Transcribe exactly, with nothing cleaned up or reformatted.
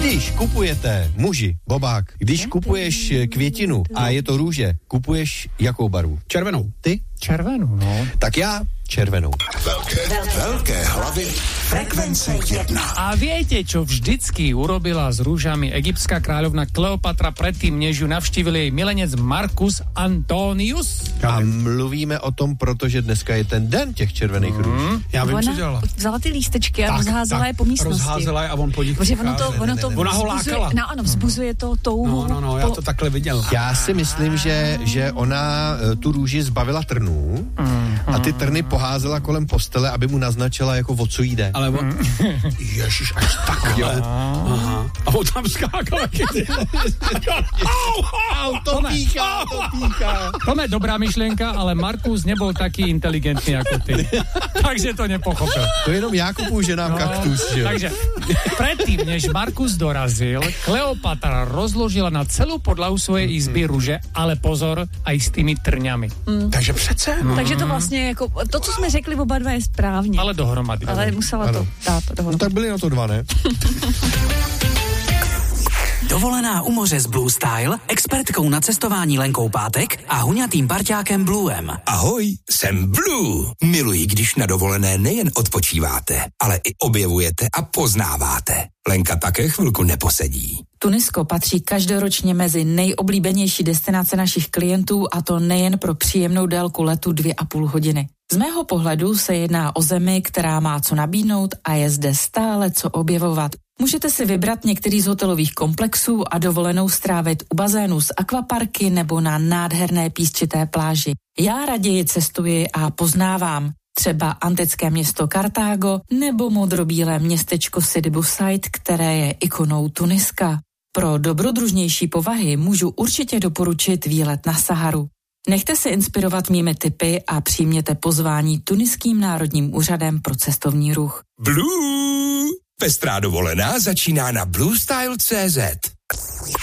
Když kupujete, muži, bobák, když kupuješ květinu a je to růže, kupuješ jakou barvu? Červenou. Ty? Červenou, no. Tak já červenou. Velké, velké hlavy frekvence jedna. A viete, čo vždycky urobila s rúžami egyptská kráľovna Kleopatra predtým, než ju navštívil jej milenec Marcus Antonius? A mluvíme o tom, protože dneska je ten den těch červených růž. Mm. Já vím, co Ona dělala. vzala ty lístečky a Tak, rozházela tak, je po místnosti. rozházela je a on po nich Protože ono to, přichází. ono to Ona ho vzbuzuje, lákala. no ano, vzbuzuje to touhu. No, no, no, já po- to takhle viděl. Já si myslím, že, že ona e, tu růži zbavila trnů a ty trny poházela kolem postele, aby mu naznačila, jako o co jde. Ale on... Ježiš, až takhle. Aha. A on tam skákal. Au, au, to píchá, to píchá. Tome, dobrá myšlienka, ale Markus nebol taký inteligentný ako ty. Takže to nepochopil. To jenom Jakubův ženám no, kaktus, že? Takže predtým, než Markus dorazil, Kleopatra rozložila na celú podlahu svojej izby rúže, ale pozor, aj s tými trňami. Mm. Takže přece. Mm. Takže to vlastně jako, to, co jsme řekli oba dva, je správně. Ale dohromady. Ale musela ano. to dát dohromady. No tak byly na to dva, ne? Dovolená u moře s Blue Style, expertkou na cestování Lenkou Pátek a huňatým parťákem Bluem. Ahoj, jsem Blue. Miluji, když na dovolené nejen odpočíváte, ale i objevujete a poznáváte. Lenka také chvilku neposedí. Tunisko patří každoročně mezi nejoblíbenější destinace našich klientů, a to nejen pro příjemnou délku letu dvě a půl hodiny. Z mého pohledu se jedná o zemi, která má co nabídnout a je zde stále co objevovat. Můžete si vybrat některý z hotelových komplexů a dovolenou strávit u bazénu s akvaparky nebo na nádherné písčité pláži. Já raději cestuji a poznávám. Třeba antické město Kartágo nebo modrobílé městečko Sidi Bou Said, které je ikonou Tuniska. Pro dobrodružnější povahy můžu určitě doporučit výlet na Saharu. Nechte se inspirovat mými tipy a přijměte pozvání Tuniským národním úřadem pro cestovní ruch. Blue! Pestrá dovolená začíná na blue style tečka cé zet.